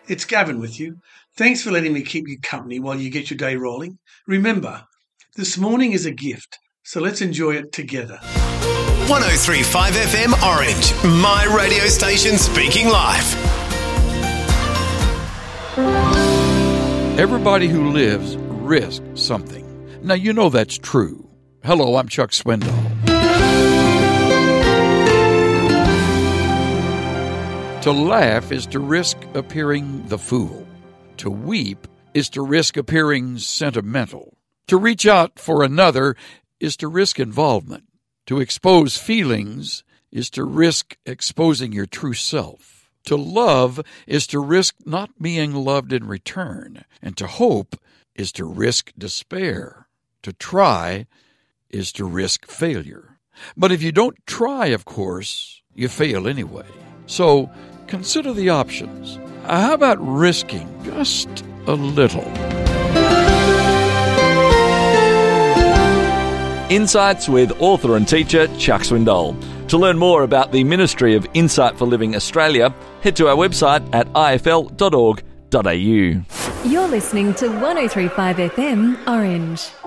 It's Gavin with you. Thanks for letting me keep you company while you get your day rolling. Remember, this morning is a gift, so let's enjoy it together. 103.5 FM Orange, my radio station speaking live. Everybody who lives risks something. Now, you know that's true. Hello, I'm Chuck Swindoll. To laugh is to risk appearing the fool. To weep is to risk appearing sentimental. To reach out for another is to risk involvement. To expose feelings is to risk exposing your true self. To love is to risk not being loved in return. And to hope is to risk despair. To try is to risk failure. But if you don't try, of course, you fail anyway. So consider the options. How about risking just a little? Insights with author and teacher Chuck Swindoll. To learn more about the Ministry of Insight for Living Australia, head to our website at ifl.org.au. You're listening to 103.5 FM Orange.